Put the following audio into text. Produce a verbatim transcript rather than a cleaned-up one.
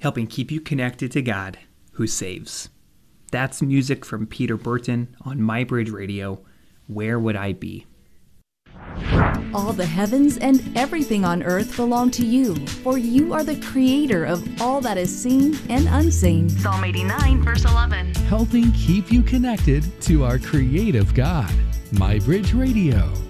helping keep you connected to God who saves. That's music from Peter Burton on MyBridge Radio, Where Would I Be? All the heavens and everything on earth belong to you, for you are the creator of all that is seen and unseen. Psalm eighty-nine, verse eleven. Helping keep you connected to our creative God. MyBridge Radio.